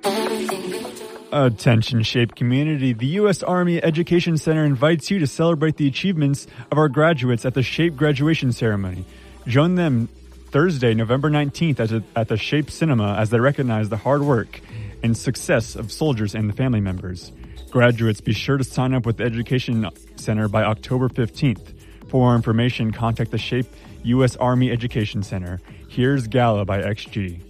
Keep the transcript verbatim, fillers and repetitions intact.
Attention SHAPE community, the U S Army Education Center invites you to celebrate the achievements of our graduates at the SHAPE graduation ceremony. Join them Thursday, November nineteenth at, a, at the SHAPE Cinema as they recognize the hard work and success of soldiers and the family members. Graduates, be sure to sign up with the Education Center by October fifteenth. For more information, contact the SHAPE U S Army Education Center. Here's Gala by X G.